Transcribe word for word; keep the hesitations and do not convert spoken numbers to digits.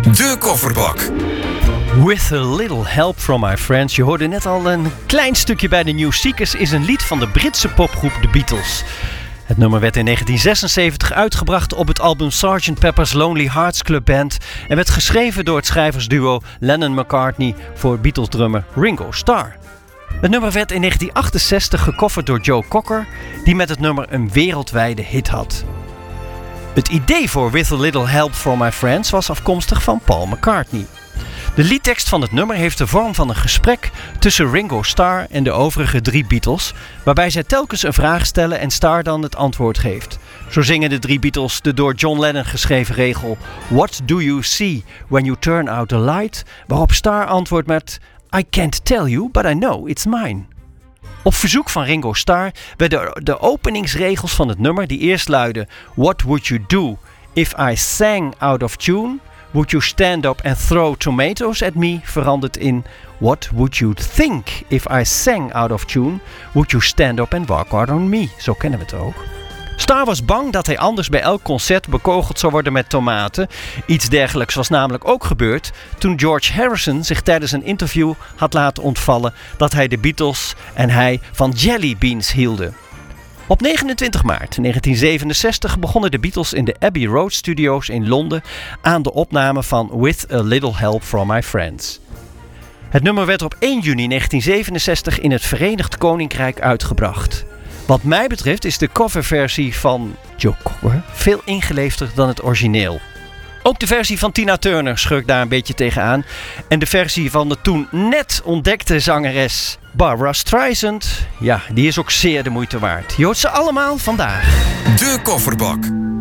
De Kofferbak. With a little help from my friends. Je hoorde net al een klein stukje bij de New Seekers. Is een lied van de Britse popgroep The Beatles. Het nummer werd in negentien zesenzeventig uitgebracht op het album sergeant Pepper's Lonely Hearts Club Band en werd geschreven door het schrijversduo Lennon-McCartney voor Beatles-drummer Ringo Starr. Het nummer werd in negentien achtenzestig gecoverd door Joe Cocker, die met het nummer een wereldwijde hit had. Het idee voor With a Little Help from My Friends was afkomstig van Paul McCartney. De liedtekst van het nummer heeft de vorm van een gesprek tussen Ringo Starr en de overige drie Beatles, waarbij zij telkens een vraag stellen en Starr dan het antwoord geeft. Zo zingen de drie Beatles de door John Lennon geschreven regel What do you see when you turn out the light? Waarop Starr antwoordt met I can't tell you, but I know it's mine. Op verzoek van Ringo Starr werden de openingsregels van het nummer, die eerst luiden What would you do if I sang out of tune? Would you stand up and throw tomatoes at me? Veranderd in What would you think if I sang out of tune? Would you stand up and walk out on me? Zo kennen we het ook. Starr was bang dat hij anders bij elk concert bekogeld zou worden met tomaten. Iets dergelijks was namelijk ook gebeurd toen George Harrison zich tijdens een interview had laten ontvallen dat hij de Beatles en hij van jelly beans hielden. Op negenentwintig maart negentien zevenenzestig begonnen de Beatles in de Abbey Road Studios in Londen aan de opname van With a Little Help from My Friends. Het nummer werd op één juni negentien zevenenzestig in het Verenigd Koninkrijk uitgebracht. Wat mij betreft is de coverversie van Joe Cocker veel ingeleefder dan het origineel. Ook de versie van Tina Turner schurkt daar een beetje tegenaan. En de versie van de toen net ontdekte zangeres Barbra Streisand, ja, die is ook zeer de moeite waard. Je hoort ze allemaal vandaag. De Kofferbak.